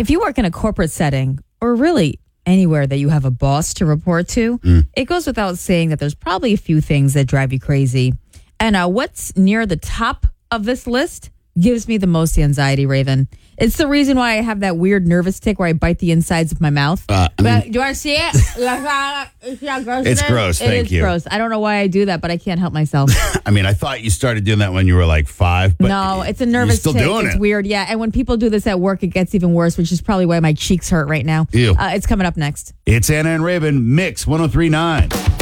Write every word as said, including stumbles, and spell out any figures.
If you work in a corporate setting, or really anywhere that you have a boss to report to, mm. it goes without saying that there's probably a few things that drive you crazy. And uh, what's near the top of this list gives me the most anxiety, Raven. It's the reason why I have that weird nervous tick where I bite the insides of my mouth. Uh, I mean, but, do you want to see it? It's gross. Thank it is you. Gross. I don't know why I do that, but I can't help myself. I mean, I thought you started doing that when you were like five. But no, it's a nervous you're still tick. Doing it's it. weird. Yeah. And when people do this at work, it gets even worse, which is probably why my cheeks hurt right now. Ew. Uh, it's coming up next. It's Anna and Raven, Mix one oh three point nine.